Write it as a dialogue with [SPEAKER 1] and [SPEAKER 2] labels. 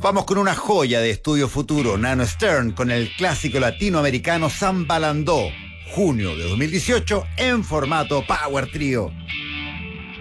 [SPEAKER 1] Vamos con una joya de Estudio Futuro, Nano Stern, con el clásico latinoamericano Samba Landó, junio de 2018, en formato Power Trio.